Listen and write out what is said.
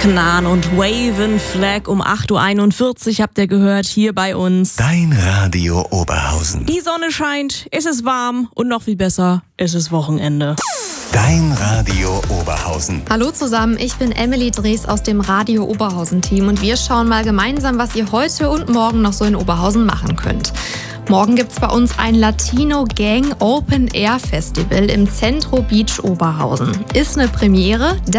Knan und Waven Flag um 8.41 Uhr habt ihr gehört hier bei uns. Dein Radio Oberhausen. Die Sonne scheint, es ist warm und noch viel besser, es ist Wochenende. Dein Radio Oberhausen. Hallo zusammen, ich bin Emily Drees aus dem Radio Oberhausen-Team und wir schauen mal gemeinsam, was ihr heute und morgen noch so in Oberhausen machen könnt. Morgen gibt's bei uns ein Latino Gang Open Air Festival im Centro Beach Oberhausen. Ist eine Premiere.